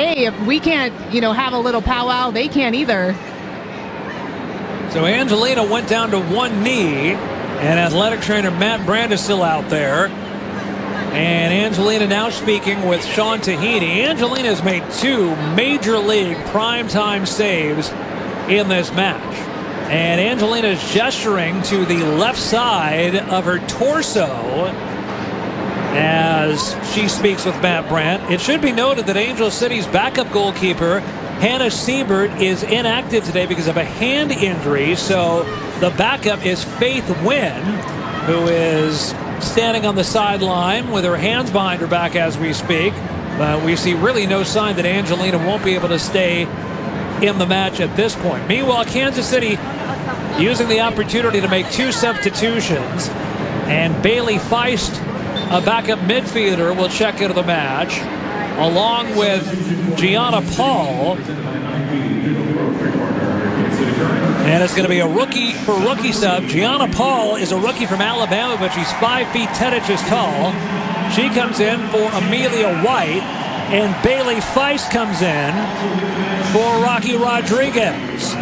hey, if we can't, have a little powwow, they can't either. So Angelina went down to one knee, and athletic trainer Matt Brand is still out there. And Angelina now speaking with Sean Tahiti. Angelina has made 2 major league primetime saves in this match. And Angelina is gesturing to the left side of her torso as she speaks with Matt Brandt. It should be noted that Angel City's backup goalkeeper, Hannah Siebert, is inactive today because of a hand injury. So the backup is Faith Wynn, who is standing on the sideline with her hands behind her back as we speak. But we see really no sign that Angelina won't be able to stay in the match at this point. Meanwhile, Kansas City using the opportunity to make 2 substitutions. And Bailey Feist, a backup midfielder, will check into the match, along with Gianna Paul. And it's going to be a rookie sub. Gianna Paul is a rookie from Alabama, but she's 5 feet 10 inches tall. She comes in for Amelia White, and Bailey Feist comes in for Rocky Rodriguez.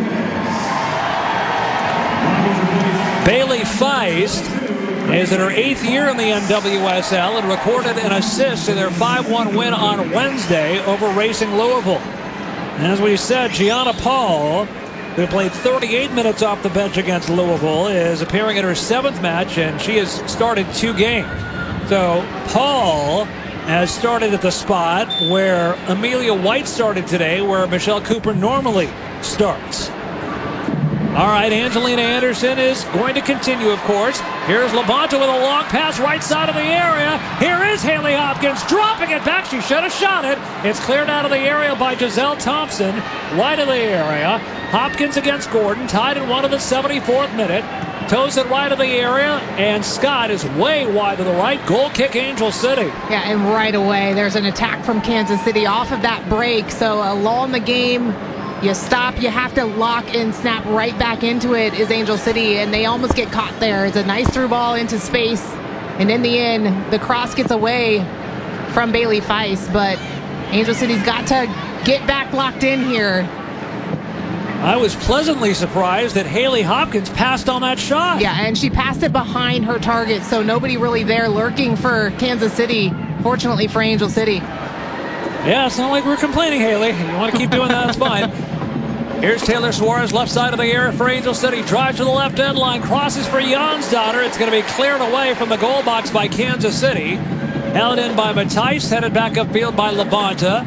Bailey Feist is in her 8th year in the NWSL and recorded an assist in their 5-1 win on Wednesday over Racing Louisville. And as we said, Gianna Paul, who played 38 minutes off the bench against Louisville, is appearing in her 7th match, and she has started 2 games. So Paul has started at the spot where Amelia White started today, where Michelle Cooper normally starts. All right, Angelina Anderson is going to continue, of course. Here's Labonta with a long pass right side of the area. Here is Haley Hopkins dropping it back. She should have shot it. It's cleared out of the area by Giselle Thompson. Wide of the area. Hopkins against Gordon, tied in 1 of the 74th minute. Toes it right of the area, and Scott is way wide to the right. Goal kick, Angel City. Yeah, and right away, there's an attack from Kansas City off of that break. So a lull in the game. You stop, you have to lock and snap right back into it is Angel City, and they almost get caught there. It's a nice through ball into space, and in the end, the cross gets away from Bailey Feist, but Angel City's got to get back locked in here. I was pleasantly surprised that Haley Hopkins passed on that shot. Yeah, and she passed it behind her target, so nobody really there lurking for Kansas City, fortunately for Angel City. Yeah, it's not like we're complaining, Haley. You want to keep doing that, it's fine. Here's Taylor Suarez, left side of the area for Angel City. Drives to the left end line, crosses for Jonsdottir. It's going to be cleared away from the goal box by Kansas City. Held in by Matthijs, headed back upfield by Labonta.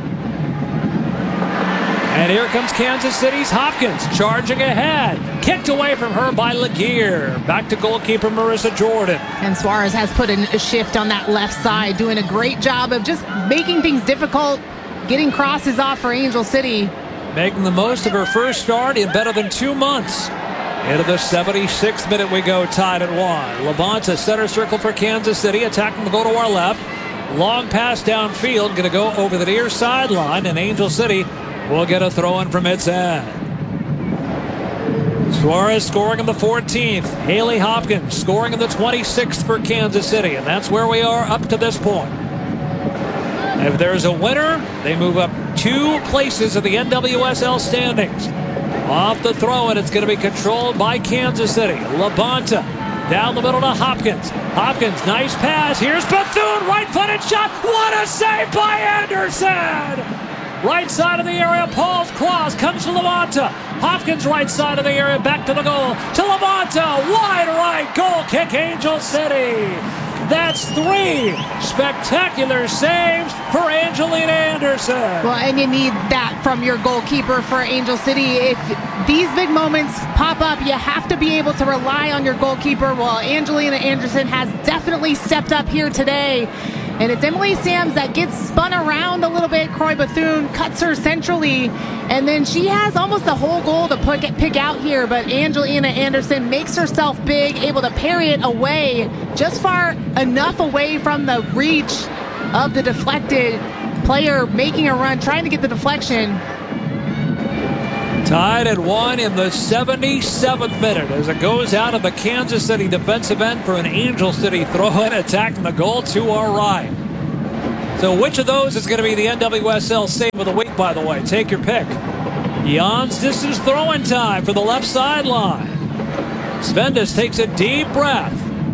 And here comes Kansas City's Hopkins, charging ahead. Kicked away from her by Laguerre. Back to goalkeeper Marissa Jordan. And Suarez has put in a shift on that left side, doing a great job of just making things difficult, getting crosses off for Angel City. Making the most of her first start in better than 2 months. Into the 76th minute we go, tied at 1. Labonta, center circle for Kansas City, attacking the goal to our left. Long pass downfield, going to go over the near sideline, and Angel City will get a throw in from its end. Suarez scoring in the 14th. Haley Hopkins scoring in the 26th for Kansas City, and that's where we are up to this point. If there's a winner, they move up 2 places in the NWSL standings. Off the throw, and it's going to be controlled by Kansas City. Labonta down the middle to Hopkins. Hopkins, nice pass. Here's Bethune, right-footed shot. What a save by Anderson! Right side of the area, Paul's cross comes to Labonta. Hopkins right side of the area, back to the goal. To Labonta, wide right, goal kick, Angel City. That's 3 spectacular saves for Angelina Anderson. Well, and you need that from your goalkeeper for Angel City. If these big moments pop up, you have to be able to rely on your goalkeeper. Well, Angelina Anderson has definitely stepped up here today. And it's Emily Sams that gets spun around a little bit. Croy Bethune cuts her centrally, and then she has almost the whole goal to pick out here, but Angelina Anderson makes herself big, able to parry it away, just far enough away from the reach of the deflected player making a run, trying to get the deflection. Tied at 1 in the 77th minute as it goes out of the Kansas City defensive end for an Angel City throw-in, attacking the goal to our right. So which of those is going to be the NWSL save of the week, by the way? Take your pick. Jan's distance throwing time for the left sideline. Svendis takes a deep breath.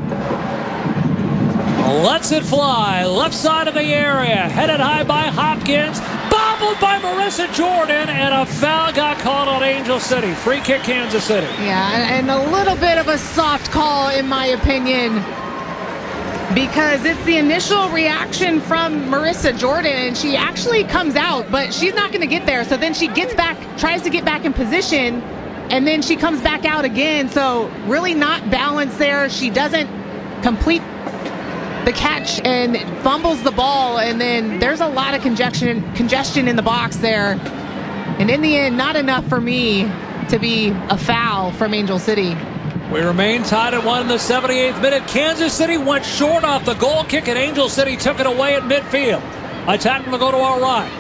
Lets it fly. Left side of the area. Headed high by Hopkins. Bobbled by Marissa Jordan. And a foul got called on Angel City. Free kick, Kansas City. Yeah, and a little bit of a soft call, in my opinion, because it's the initial reaction from Marissa Jordan, and she actually comes out, but she's not going to get there. So then she gets back, tries to get back in position, and then she comes back out again. So really not balanced there. She doesn't complete the catch and fumbles the ball, and then there's a lot of congestion in the box there. And in the end, not enough for me to be a foul from Angel City. We remain tied at 1 in the 78th minute. Kansas City went short off the goal kick, and Angel City took it away at midfield. Attacking to go to our right.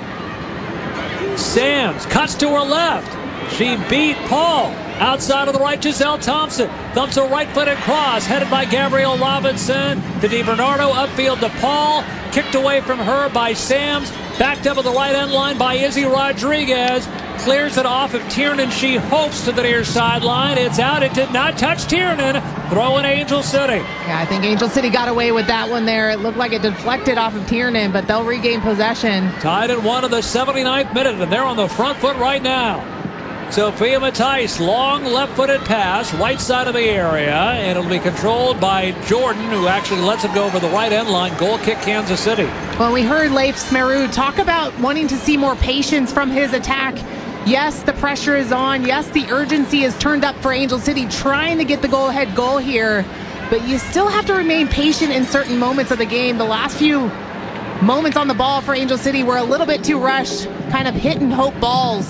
Sams cuts to her left. She beat Paul. Outside of the right, Giselle Thompson thumps a right-footed cross, headed by Gabrielle Robinson to DiBernardo, upfield to Paul. Kicked away from her by Sams. Backed up at the right end line by Izzy Rodriguez. Clears it off of Tiernan. She hopes to the near sideline. It's out. It did not touch Tiernan. Throw in Angel City. Yeah, I think Angel City got away with that one there. It looked like it deflected off of Tiernan, but they'll regain possession. Tied at 1 of the 79th minute, and they're on the front foot right now. Sophia Matthijs, long left-footed pass, right side of the area, and it'll be controlled by Jordan, who actually lets it go over the right end line. Goal kick, Kansas City. Well, we heard Leif Smeru talk about wanting to see more patience from his attack. Yes, the pressure is on. Yes, the urgency is turned up for Angel City, trying to get the go-ahead goal here. But you still have to remain patient in certain moments of the game. The last few moments on the ball for Angel City were a little bit too rushed, kind of hit and hope balls.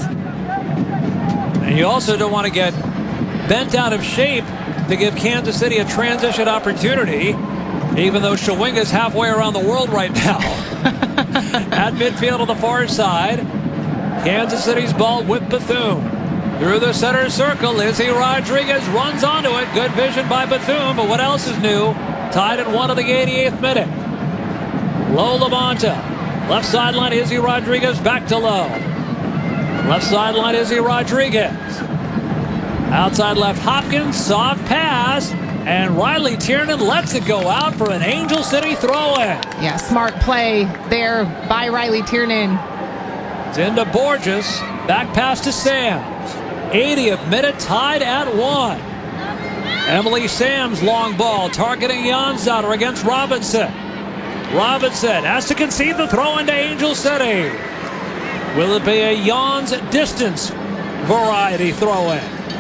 And you also don't want to get bent out of shape to give Kansas City a transition opportunity, even though Shawinga's halfway around the world right now. At midfield on the far side, Kansas City's ball with Bethune. Through the center circle, Izzy Rodriguez runs onto it. Good vision by Bethune, but what else is new? Tied at 1 of the 88th minute. Low Labonta. Left sideline, Izzy Rodriguez back to Low. Left sideline, Izzy Rodriguez. Outside left, Hopkins, soft pass, and Riley Tiernan lets it go out for an Angel City throw-in. Yeah, smart play there by Riley Tiernan. It's into Borges, back pass to Sams. 80th minute, tied at 1. Emily Sams, long ball, targeting Jansdottir against Robinson. Robinson has to concede the throw into Angel City. Will it be a Jans distance variety throw-in?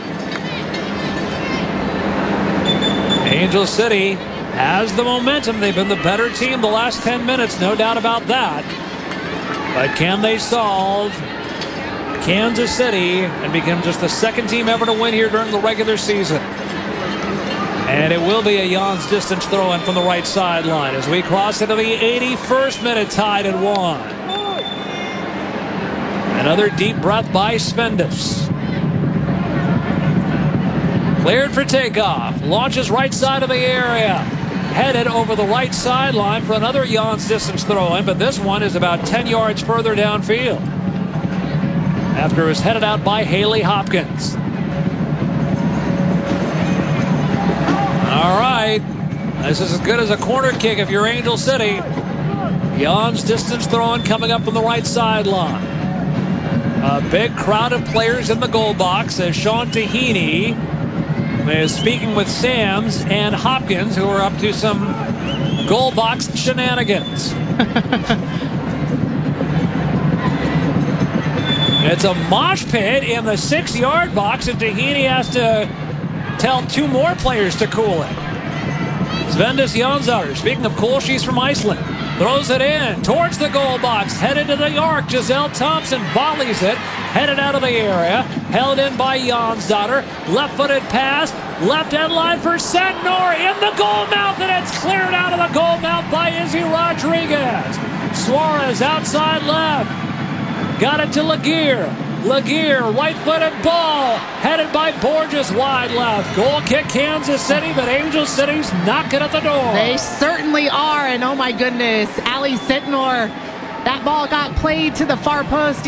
Angel City has the momentum. They've been the better team the last 10 minutes, no doubt about that. But can they solve Kansas City and become just the second team ever to win here during the regular season? And it will be a Jans distance throw-in from the right sideline as we cross into the 81st minute, tied at 1. Another deep breath by Svendis. Cleared for takeoff. Launches right side of the area. Headed over the right sideline for another Jans distance throw-in, but this one is about 10 yards further downfield. After it was headed out by Haley Hopkins. All right. This is as good as a corner kick if you're Angel City. Jans distance throw-in coming up from the right sideline. A big crowd of players in the goal box as Sean Tahini is speaking with Sams and Hopkins, who are up to some goal box shenanigans. It's a mosh pit in the 6-yard box, and Tahini has to tell 2 more players to cool it. Svendis Jansdottir, speaking of cool, she's from Iceland. Throws it in towards the goal box, headed to the arc. Giselle Thompson volleys it, headed out of the area, held in by Jansdottir. Left-footed pass, left end line for Sednor in the goal mouth, and it's cleared out of the goal mouth by Izzy Rodriguez. Suarez outside left, got it to Laguerre. Laguerre, right-footed ball, headed by Borges, wide left. Goal kick, Kansas City, but Angel City's knocking at the door. They certainly are, and oh my goodness, Allie Sednor That ball got played to the far post.